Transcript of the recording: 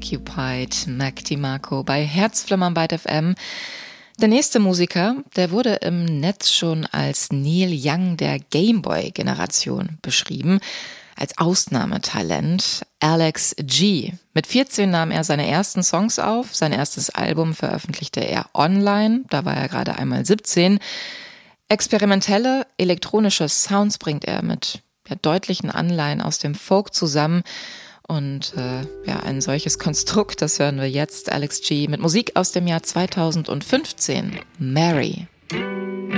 Occupied, Mac DiMarco bei Herzflimmern bei FM. Der nächste Musiker, der wurde im Netz schon als Neil Young der Gameboy-Generation beschrieben, als Ausnahmetalent. Alex G. Mit 14 nahm er seine ersten Songs auf, sein erstes Album veröffentlichte er online, da war er gerade einmal 17. Experimentelle, elektronische Sounds bringt er mit deutlichen Anleihen aus dem Folk zusammen. Und ein solches Konstrukt, das hören wir jetzt. Alex G. mit Musik aus dem Jahr 2015. Mary.